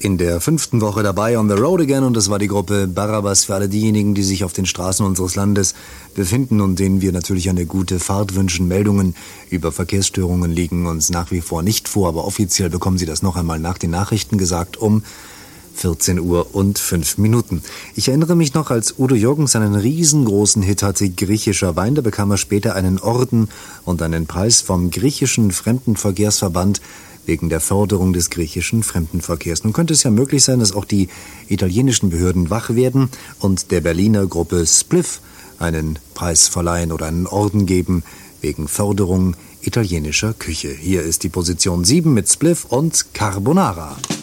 In der 5. Woche dabei on the road again, und das war die Gruppe Barabbas für alle diejenigen, die sich auf den Straßen unseres Landes befinden und denen wir natürlich eine gute Fahrt wünschen. Meldungen über Verkehrsstörungen liegen uns nach wie vor nicht vor, aber offiziell bekommen Sie das noch einmal nach den Nachrichten gesagt um 14 Uhr und 5 Minuten. Ich erinnere mich noch, als Udo Jürgens einen riesengroßen Hit hatte, Griechischer Wein, da bekam er später einen Orden und einen Preis vom griechischen Fremdenverkehrsverband wegen der Förderung des griechischen Fremdenverkehrs. Nun könnte es ja möglich sein, dass auch die italienischen Behörden wach werden und der Berliner Gruppe Spliff einen Preis verleihen oder einen Orden geben wegen Förderung italienischer Küche. Hier ist die Position 7 mit Spliff und Carbonara.